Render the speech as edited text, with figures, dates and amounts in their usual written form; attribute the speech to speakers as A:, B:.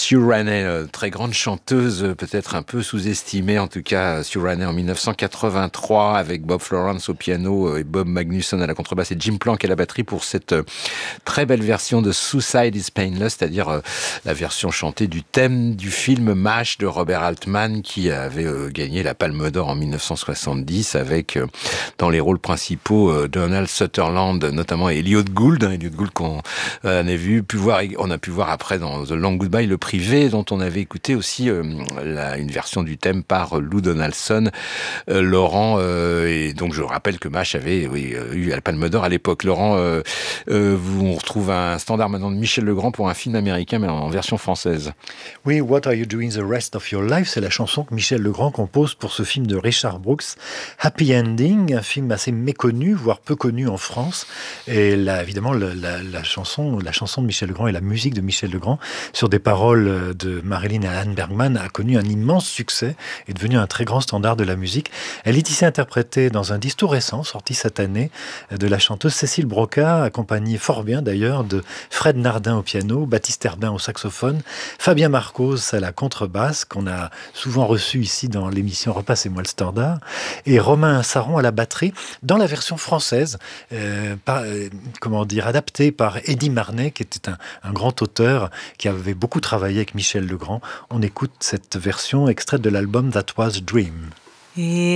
A: Sue Raney, très grande chanteuse, peut-être un peu sous-estimée, en tout cas Sue Raney en 1983 avec Bob Florence au piano et Bob Magnusson à la contrebasse et Jim Plank à la batterie pour cette très belle version de Suicide is Painless, c'est-à-dire la version chantée du thème du film MASH de Robert Altman qui avait gagné la Palme d'Or en 1970 avec dans les rôles principaux Donald Sutherland notamment et Elliot Gould qu'on on a pu voir après dans The Long Goodbye, le privé, dont on avait écouté aussi une version du thème par Lou Donaldson, Laurent, et donc je rappelle que MASH avait eu la Palme d'Or à l'époque. Laurent, on retrouve un standard maintenant de Michel Legrand pour un film américain, mais en version française.
B: Oui, What Are You Doing the Rest of Your Life, c'est la chanson que Michel Legrand compose pour ce film de Richard Brooks, Happy Ending, un film assez méconnu, voire peu connu en France. Et là, évidemment, la chanson de Michel Legrand et la musique de Michel Legrand sur des paroles de Marilyn et Alan Bergman a connu un immense succès et est devenu un très grand standard de la musique. Elle est ici interprétée dans un disque tout récent, sorti cette année, de la chanteuse Cécile Broca, accompagnée fort bien d'ailleurs de Fred Nardin au piano, Baptiste Herbin au saxophone, Fabien Marcos à la contrebasse, qu'on a souvent reçu ici dans l'émission Repassez-moi le standard, et Romain Saron à la batterie, dans la version française, adaptée par Eddy Marnay, qui était un grand auteur qui avait beaucoup travaillé avec Michel Legrand. On écoute cette version extraite de l'album That Was a Dream.